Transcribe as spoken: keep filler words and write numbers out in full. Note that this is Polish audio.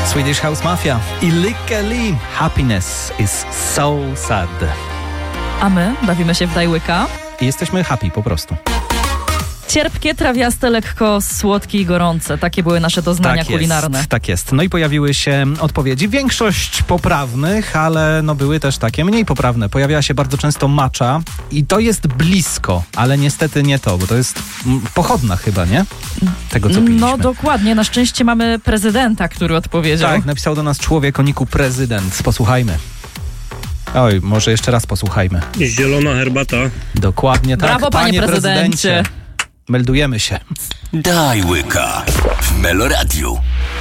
Swedish House Mafia i Lykke Li. Happiness is so sad. A my bawimy się w Daj Łyka. I jesteśmy happy po prostu. Cierpkie, trawiaste, lekko słodkie i gorące. Takie były nasze doznania tak kulinarne. Jest, tak jest. No i pojawiły się odpowiedzi. Większość poprawnych, ale no były też takie mniej poprawne. Pojawiała się bardzo często matcha i to jest blisko, ale niestety nie to, bo to jest pochodna chyba, nie? Tego, co piliśmy. No dokładnie. Na szczęście mamy prezydenta, który odpowiedział. Tak, napisał do nas człowiek o niku prezydent. Posłuchajmy. Oj, może jeszcze raz posłuchajmy. Zielona herbata. Dokładnie tak. Brawo, panie, panie prezydencie. Meldujemy się. Daj Łyka w Meloradiu.